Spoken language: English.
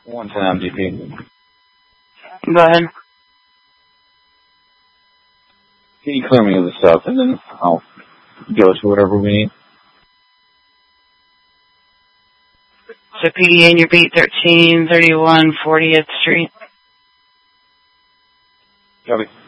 110 MDP. Go ahead. Can you clear me of the stuff, and then I'll go to whatever we need. So PDA in your beat 1331 40th Street. Copy.